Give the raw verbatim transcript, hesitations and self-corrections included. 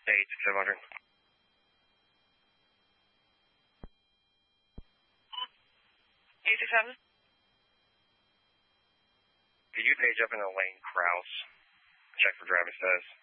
eight seven hundred. eight six seven? Could you page up in the lane Kraus? Check for driver status.